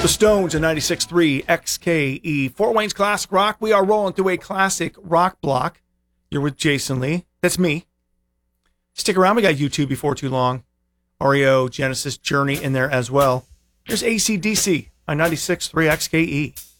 The Stones in 96.3 XKE. Fort Wayne's Classic Rock. We are rolling through a classic rock block. You're with Jason Lee. That's me. Stick around. We got U2 before too long. REO, Genesis, Journey in there as well. Here's AC/DC on 96.3 XKE.